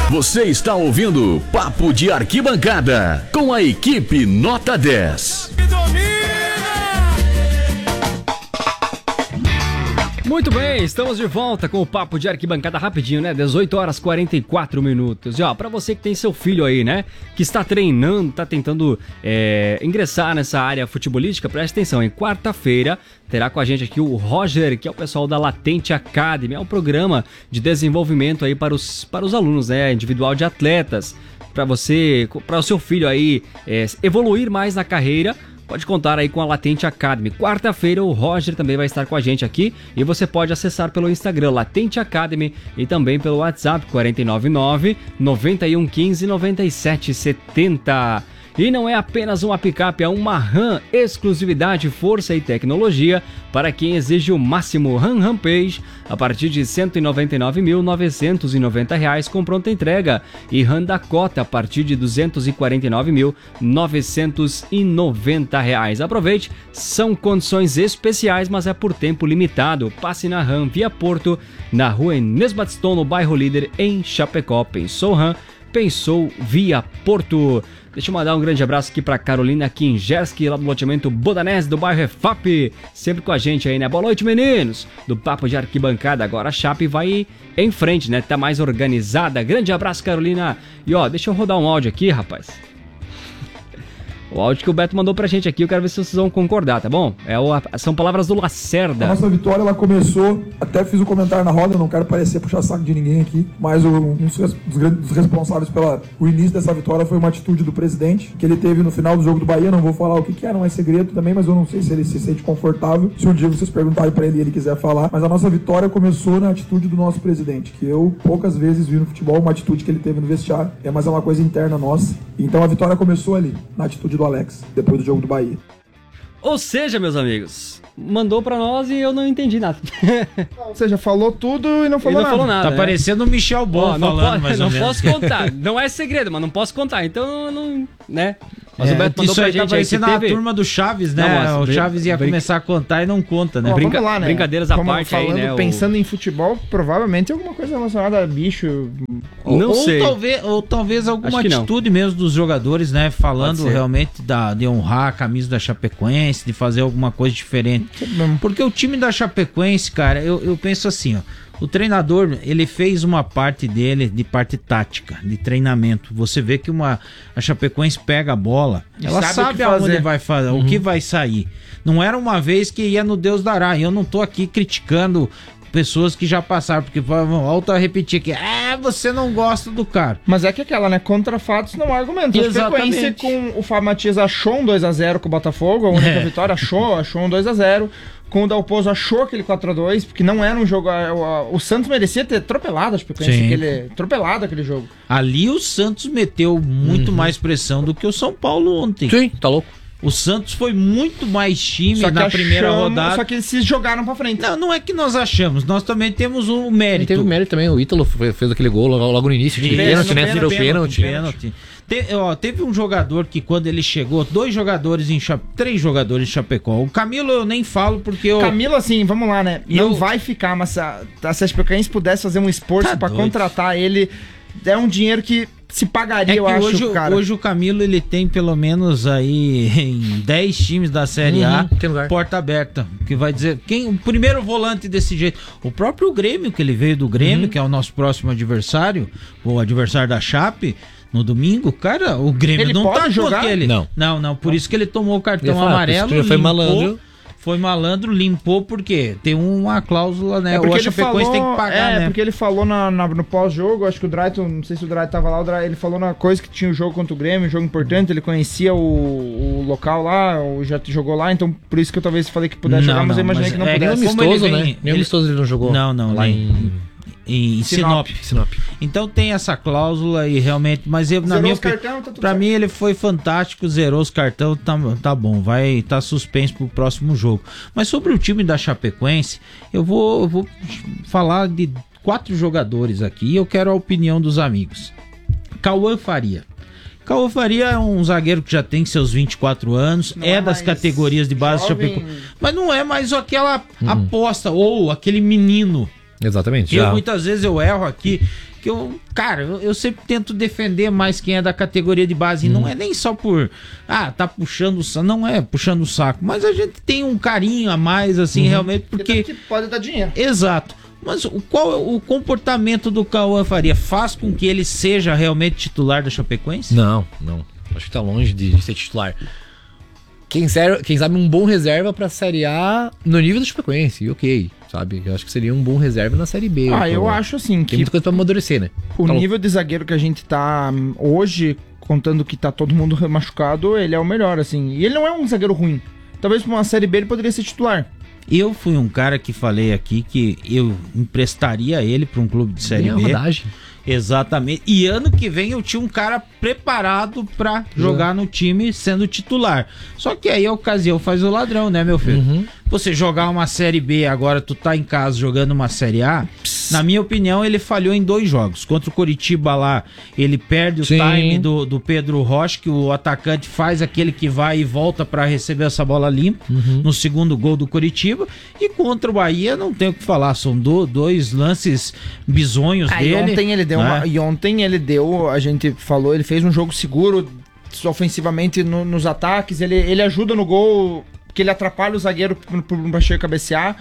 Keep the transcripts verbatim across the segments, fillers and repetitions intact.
Você está ouvindo Papo de Arquibancada com a equipe Nota dez. Muito bem, estamos de volta com o Papo de Arquibancada rapidinho, né? dezoito horas e quarenta e quatro minutos. E ó, pra você que tem seu filho aí, né? Que está treinando, tá tentando é, ingressar nessa área futebolística, preste atenção, em quarta-feira terá com a gente aqui o Roger, que é o pessoal da Latente Academy. É um programa de desenvolvimento aí para os, para os alunos, né? Individual de atletas. Para você, para o seu filho aí é, evoluir mais na carreira. Pode contar aí com a Latente Academy. Quarta-feira o Roger também vai estar com a gente aqui e você pode acessar pelo Instagram Latente Academy e também pelo WhatsApp quatro nove nove, nove um um cinco, nove sete sete zero. E não é apenas uma picape, é uma RAM, exclusividade, força e tecnologia para quem exige o máximo. RAM Rampage a partir de cento e noventa e nove mil, novecentos e noventa reais com pronta entrega e RAM Dakota a partir de duzentos e quarenta e nove mil, novecentos e noventa reais. Aproveite, são condições especiais, mas é por tempo limitado. Passe na RAM Via Porto, na rua Inês Batistão, no bairro Líder, em Chapecó. Pensou RAM? Pensou Via Porto. Deixa eu mandar um grande abraço aqui pra Carolina Kingerski, lá do loteamento Bodanese, do bairro Refap, sempre com a gente aí, né? Boa noite, meninos, do Papo de Arquibancada. Agora a Chape vai em frente, né? Tá mais organizada. Grande abraço, Carolina. E ó, deixa eu rodar um áudio aqui, rapaz. O áudio que o Beto mandou pra gente aqui, eu quero ver se vocês vão concordar, tá bom? É o, são palavras do Lacerda. A nossa vitória, ela começou, até fiz um comentário na roda, não quero parecer puxar saco de ninguém aqui, mas o, um dos, dos grandes responsáveis pelo início dessa vitória foi uma atitude do presidente, que ele teve no final do jogo do Bahia. Não vou falar o que que é, não é segredo também, mas eu não sei se ele se sente confortável. Se um dia vocês perguntarem pra ele e ele quiser falar, mas a nossa vitória começou na atitude do nosso presidente, que eu poucas vezes vi no futebol uma atitude que ele teve no vestiário, é, mas é uma coisa interna nossa. Então a vitória começou ali, na atitude do Alex, depois do jogo do Bahia. Ou seja, meus amigos, mandou pra nós e eu não entendi nada. Ou seja, falou tudo e não falou, e não nada. falou nada. Tá né? parecendo o Michel Bom não falando, po- mais não ou menos. posso contar. Não é segredo, mas não posso contar. Então, não, né? Mas É, o Beto mandou isso pra aí gente tá aí que parecendo teve... a turma do Chaves, né? Não, mas o brin- Chaves ia brin- começar a contar e não conta, né? Ó, Brinca- vamos lá, né? brincadeiras à Como parte aí, falando, né, o- Pensando em futebol, provavelmente alguma coisa relacionada a bicho. Não ou, sei. Talvez, ou talvez alguma Acho que atitude mesmo dos jogadores, né? Pode Falando ser. realmente da, de honrar a camisa da Chapecoense, de fazer alguma coisa diferente. Porque o time da Chapecoense, cara, eu, eu penso assim, ó. O treinador, ele fez uma parte dele de parte tática, de treinamento. Você vê que uma, a Chapecoense pega a bola, E ela sabe sabe, o que aonde fazer. vai fazer, Uhum. o que vai sair. Não era uma vez que ia no Deus dará. Eu não tô aqui criticando pessoas que já passaram, porque volta a repetir que é, você não gosta do cara. Mas é que aquela, né? Contra fatos não há argumento. A Exatamente. Chapecoense com o Fábio Matias achou um dois a zero com o Botafogo, a única É. vitória, achou, achou um dois a zero. Com o Dalpozo achou aquele quatro a dois, porque não era um jogo... O, o Santos merecia ter atropelado a Chapecoense, Sim. aquele, atropelado aquele jogo. Ali o Santos meteu muito mais pressão do que o São Paulo ontem. Sim, tá louco. O Santos foi muito mais time Só que na primeira achamos- rodada. Só que eles se jogaram pra frente. Não, não é que nós achamos, nós também temos um mérito. Teve mérito também, o Ítalo fez, fez aquele gol logo, logo no início, de pênalti, né? Tirou pênalti. pênalti. Te- ó, teve um jogador que quando ele chegou, dois jogadores em Cha- três jogadores em Chapecó. O Camilo eu nem falo porque eu... Camilo, assim, vamos lá, né? E não eu- vai ficar, mas se a, se a Chapecoense pudesse fazer um esforço Tá pra doido. contratar ele, é um dinheiro que se pagaria, É que eu acho, hoje, cara. hoje o Camilo ele tem pelo menos aí em dez times da Série A, Uhum, tem lugar. porta aberta, que vai dizer quem o primeiro volante desse jeito. O próprio Grêmio, que ele veio do Grêmio, que é o nosso próximo adversário, o adversário da Chape, no domingo, cara, o Grêmio Ele não pode tá com jogar? aquele. Não. Não, não, por isso que ele tomou o cartão Eu ia falar, amarelo. por isso que foi limpou, malandro. Foi malandro, limpou porque tem uma cláusula, né? É o porque ele Chapecoense falou, tem que pagar, é, né? porque ele falou na, na- no pós-jogo, acho que o Drayton, não sei se o Drayton tava lá, o Drayton, ele falou na coisa que tinha o jogo contra o Grêmio, um jogo importante, ele conhecia o, o local lá, o, já jogou lá, então por isso que eu talvez falei que pudesse Não, jogar, mas eu não, imaginei mas que não é, pudesse. como Amistoso, ele vem- né? Nem ele- amistoso ele não jogou. Não, não, lá nem- em Em Sinop. Sinop. Então tem essa cláusula e realmente, mas eu, na Zerou minha os opinião, cartão, tá tudo pra certo. mim ele foi fantástico, zerou os cartão, tá, tá bom, vai estar tá suspenso pro próximo jogo. Mas sobre o time da Chapecoense, eu vou, eu vou falar de quatro jogadores aqui e eu quero a opinião dos amigos. Cauã Faria. Cauã Faria é um zagueiro que já tem seus vinte e quatro anos, Não é, é das mais categorias de base jovem. Chapecoense, mas não é mais aquela aposta ou aquele menino Exatamente. Eu já. muitas vezes eu erro aqui, que eu, cara, eu, eu sempre tento defender mais quem é da categoria de base. E Hum. não é nem só por, ah, tá puxando o saco, não é puxando o saco, mas a gente tem um carinho a mais, assim, realmente, porque... Que pode dar dinheiro. Exato. Mas o, qual é o comportamento do Cauã Faria? Faz com que ele seja realmente titular da Chapecoense? Não, não. Acho que tá longe de, de ser titular. Quem, ser, quem sabe um bom reserva pra Série A no nível do Chapecoense, ok, sabe? Eu acho que seria um bom reserva na Série B. Ah, eu Pô. acho assim Tem que muita coisa pra amadurecer, né? o Tá nível de zagueiro que a gente tá hum, hoje, contando que tá todo mundo machucado, ele é o melhor, assim. E ele não é um zagueiro ruim. Talvez pra uma Série B ele poderia ser titular. Eu fui um cara que falei aqui que eu emprestaria ele para um clube de Série Tem a B. rodagem. Exatamente. E ano que vem eu tinha um cara preparado para jogar no time sendo titular. Só que aí a ocasião faz o ladrão, né, meu filho? Uhum. Você jogar uma Série B, agora tu tá em casa jogando uma Série A, na minha opinião, ele falhou em dois jogos. Contra o Coritiba lá, ele perde o Sim. time do, do Pedro Rocha, que o atacante faz aquele que vai e volta para receber essa bola limpa, Uhum. no segundo gol do Coritiba. E contra o Bahia, não tem o que falar, são do, dois lances bizonhos Ah, e dele. ontem ele deu né? uma, e ontem ele deu, a gente falou, ele fez um jogo seguro ofensivamente no- nos ataques, ele, ele ajuda no gol, porque ele atrapalha o zagueiro pro pro Pacheco cabecear,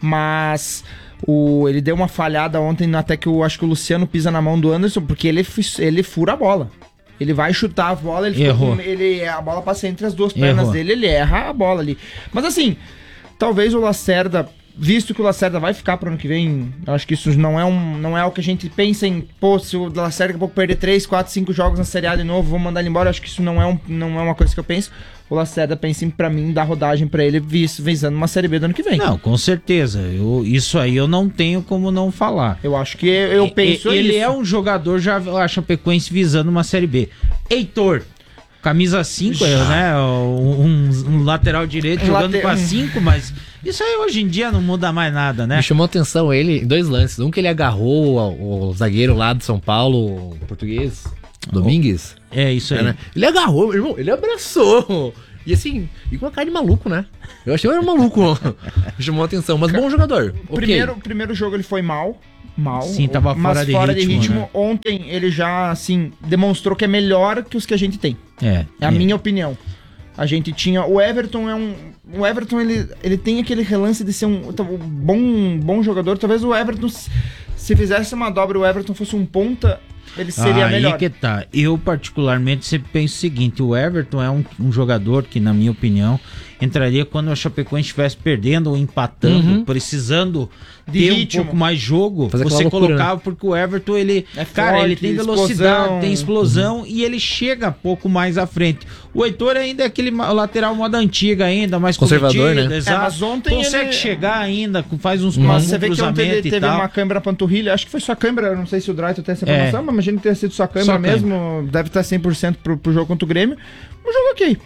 mas o, ele deu uma falhada ontem, até que eu acho que o Luciano pisa na mão do Anderson, porque ele, fu- ele fura a bola. Ele vai chutar a bola, ele fica Errou. com- ele, a bola passa entre as duas pernas Errou. dele, ele erra a bola ali. Mas assim, talvez o Lacerda, visto que o Lacerda vai ficar pro ano que vem, eu acho que isso não é, um, não é o que a gente pensa em, pô, se o Lacerda daqui a pouco perder três, quatro, cinco jogos na Série A de novo, vou mandar ele embora, eu acho que isso não é, um, não é uma coisa que eu penso. O Lacerda pensa em, pra mim, dar rodagem pra ele vis- visando uma Série B do ano que vem. Não, com certeza. Eu, isso aí eu não tenho como não falar. Eu acho que eu penso E- Ele isso. é um jogador já a Chapecoense visando uma Série B. Heitor, camisa cinco, né? Um, um lateral direito Um jogando late- com a cinco, mas isso aí hoje em dia não muda mais nada, né? Me chamou a atenção ele em dois lances. Um que ele agarrou o, o zagueiro lá de São Paulo, o português, Domingues. É isso aí. É, né? Ele agarrou, irmão, ele abraçou. E assim, e com uma cara de maluco, né? Eu achei que ele era um maluco. Me chamou a atenção, mas bom jogador. O ok. primeiro, o primeiro jogo ele foi mal. Mal. Sim, tava mas fora de fora ritmo, de ritmo. né? Ontem ele já, assim, demonstrou que é melhor que os que a gente tem. É, É a minha opinião. A gente tinha. O Everton é um. O Everton ele, ele tem aquele relance de ser um, um bom, bom jogador. Talvez o Everton, se se fizesse uma dobra, o Everton fosse um ponta, ele seria aí melhor. que tá. Eu, particularmente, sempre penso o seguinte: o Everton é um, um jogador que, na minha opinião, entraria quando o Chapecoense estivesse perdendo ou empatando, Uhum. precisando De ter ritmo. um pouco mais jogo. Fazer aquela Você loucura, colocava, porque o Everton, ele. É cara, forte, ele tem explosão. velocidade, tem explosão e ele chega pouco mais à frente. O Heitor ainda é aquele ma- lateral moda antiga, ainda, mais Conservador, cometido, né? Exato. É, mas ontem consegue ele- chegar ainda, faz uns Mas um você vê que ontem cruzamento ele e teve tal. uma câimbra panturrilha, acho que foi só câimbra, não sei se o Draito tem essa É. informação, mas imagino que tenha sido só câimbra Só câimbra. mesmo, deve estar cem por cento pro, pro jogo contra o Grêmio. Um jogo ok.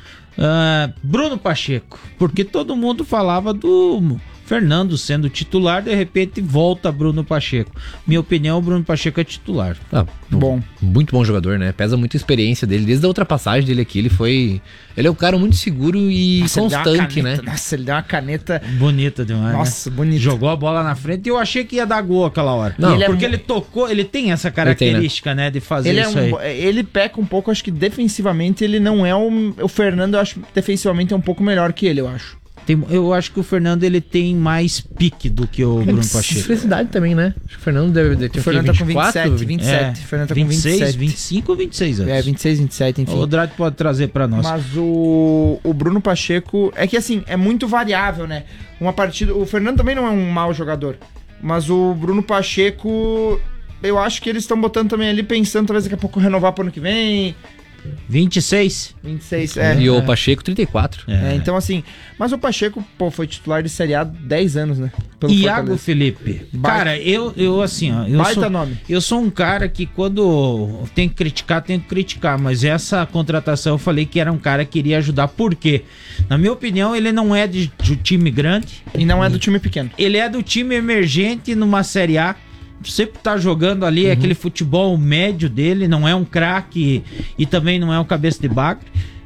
Ah, Bruno Pacheco, porque todo mundo falava do Fernando sendo titular, de repente volta Bruno Pacheco. Minha opinião, o Bruno Pacheco é titular. Ah, Bom. Muito bom jogador, né? Pesa muito a experiência dele. Desde a ultrapassagem dele aqui, ele foi. Ele é um cara muito seguro e Nossa, ele deu uma constante, caneta, né? Nossa, ele deu uma caneta. Bonita demais. Nossa, né? bonito. Jogou a bola na frente e eu achei que ia dar gol aquela hora. Não. Ele é porque mu- ele tocou, ele tem essa característica, né, de fazer Ele, é isso aí. um, ele peca um pouco, acho que defensivamente ele não é um. O Fernando, eu acho, defensivamente é um pouco melhor que ele, eu acho. Tem- eu acho que o Fernando ele tem mais pique do que o Bruno Pacheco. Felicidade também, né? Acho que o Fernando deve, deve ter O Fernando tá com vinte e sete, vinte e quatro, vinte e sete. É, O Fernando tá com vinte e seis, vinte e sete. vinte e cinco ou vinte e seis anos. É, vinte e seis, vinte e sete, enfim. O Drake pode trazer pra nós. Mas o, o Bruno Pacheco é que assim, é muito variável, né? Uma partida. O Fernando também não é um mau jogador. Mas o Bruno Pacheco, eu acho que eles estão botando também ali, pensando talvez daqui a pouco renovar pro ano que vem. vinte e seis? vinte e seis, é. E o Pacheco, trinta e quatro. É, então assim, mas o Pacheco, pô, foi titular de Série A há dez anos, né? Pelo Iago Fortaleza. Felipe. Baita- Cara, eu, eu assim, ó. Eu Baita sou, nome. Eu sou um cara que quando tem que criticar, tem que criticar. Mas essa contratação eu falei que era um cara que iria ajudar. Por quê? Na minha opinião, ele não é de, de time grande. E não é do time pequeno. Ele é do time emergente numa Série A. Sempre tá jogando ali Uhum. aquele futebol médio dele. Não é um craque e também não é um cabeça de bagre.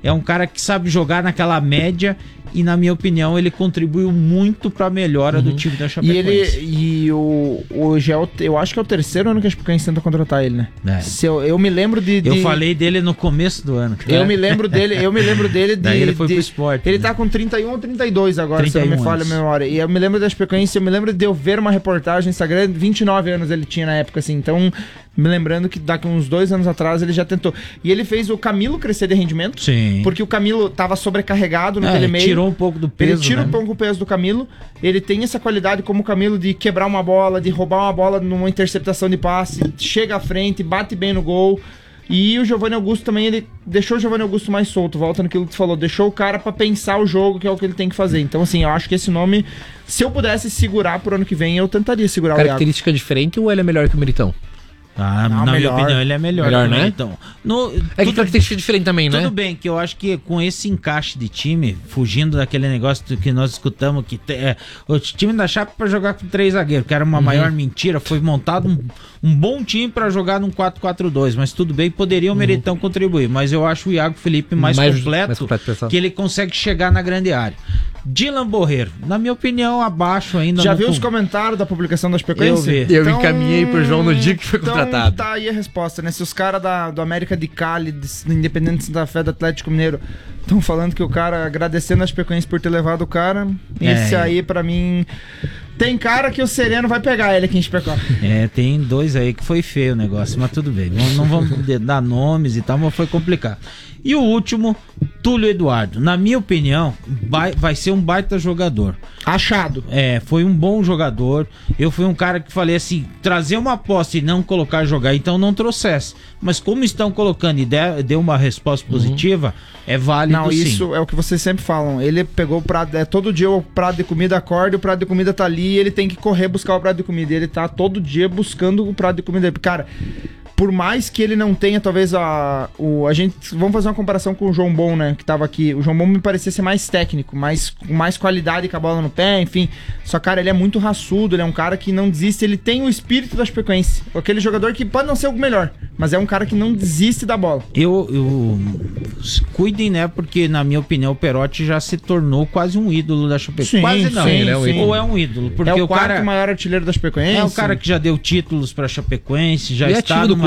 É um cara que sabe jogar naquela média e, na minha opinião, ele contribuiu muito pra melhora uhum. do time da E Chapecoense. ele e o hoje é o, eu acho que é o terceiro ano que a Chapecoense tenta contratar ele, né? É. Se eu, eu me lembro de, de Eu falei dele no começo do ano. Eu é. me lembro dele, eu me lembro dele de Daí ele foi de, pro Sport. Ele né? tá com trinta e um ou trinta e dois agora, trinta e um se não me falha a anos. memória. E eu me lembro da Chapecoense, eu me lembro de eu ver uma reportagem no Instagram, vinte e nove anos ele tinha na época assim. Então, me lembrando que daqui uns dois anos atrás ele já tentou. E ele fez o Camilo crescer de rendimento. Sim. Porque o Camilo tava sobrecarregado naquele é, meio. Tirou um pouco do peso. Ele tira né? um pouco o peso do Camilo. Ele tem essa qualidade como o Camilo de quebrar uma bola, de roubar uma bola numa interceptação de passe, chega à frente, bate bem no gol. E o Giovanni Augusto também, ele deixou o Giovanni Augusto mais solto, volta naquilo que tu falou, deixou o cara pra pensar o jogo, que é o que ele tem que fazer. Então, assim, eu acho que esse nome, se eu pudesse segurar pro ano que vem, eu tentaria segurar o Iago. Característica diferente ou ele é melhor que o Militão? Ah, Não, na melhor. minha opinião, ele é melhor. Melhor, também, né? Então, no, É que tudo, característica diferente também, né? tudo bem que eu acho que com esse encaixe de time, fugindo daquele negócio do que nós escutamos, que te, é, o time da Chape para jogar com três zagueiros, que era uma Uhum. maior mentira, foi montado um, um bom time para jogar num quatro quatro dois, mas tudo bem, poderia o Meritão contribuir, mas eu acho o Iago Felipe mais, Mais- completo, mais completo, pessoal. que ele consegue chegar na grande área. Dylan Borreiro, na minha opinião, abaixo ainda. Já não viu com- os comentários da publicação da Chapecoense? Eu vi. Eu encaminhei pro João no dia que foi então, contratado. Tá aí a resposta, né? Se os caras do América de Cali, do Independente Santa Fé, do Atlético Mineiro, estão falando que o cara, agradecendo a Chapecoense por ter levado o cara, É. esse aí, pra mim... Tem cara que o Sereno vai pegar ele aqui em Chapecó. É, tem dois aí que foi feio o negócio, mas tudo bem. Não, não vamos de- dar nomes e tal, mas foi complicado. E o último, Túlio Eduardo. Na minha opinião, vai, vai ser um baita jogador. Achado. É, foi um bom jogador. Eu fui um cara que falei assim, trazer uma aposta e não colocar jogar, então não trouxesse. Mas como estão colocando e de- deu uma resposta positiva, é válido Não, sim. isso é o que vocês sempre falam. Ele pegou o prato, é, todo dia o prato de comida acorda, e o prato de comida tá ali e ele tem que correr buscar o prato de comida. E ele tá todo dia buscando o prato de comida. Cara, por mais que ele não tenha, talvez, a. O, a gente. Vamos fazer uma comparação com o João Bom, né? Que tava aqui. O João Bom me parecia ser mais técnico, mais, com mais qualidade com a bola no pé, enfim. Só, cara, ele é muito raçudo, ele é um cara que não desiste, ele tem o espírito da Chapecoense. Aquele jogador que pode não ser o melhor, mas é um cara que não desiste da bola. Eu, eu cuidem, né? Porque na minha opinião o Perotti já se tornou quase um ídolo da Chapecoense. Sim, quase não. sim, ele é um sim. ídolo. Ou é um ídolo, porque é o, o quarto cara maior artilheiro da Chapecoense. é o cara que já deu títulos pra Chapecoense, já E é está ativo do numa